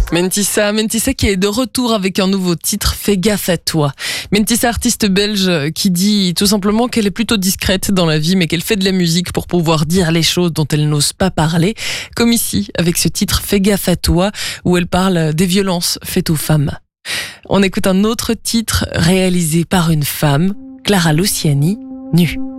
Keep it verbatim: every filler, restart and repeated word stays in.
Mentissa, Mentissa qui est de retour avec un nouveau titre, Fais gaffe à toi. Mentissa, artiste belge qui dit tout simplement qu'elle est plutôt discrète dans la vie, mais qu'elle fait de la musique pour pouvoir dire les choses dont elle n'ose pas parler. Comme ici, avec ce titre, Fais gaffe à toi, où elle parle des violences faites aux femmes. On écoute un autre titre réalisé par une femme, Clara Luciani, Nue.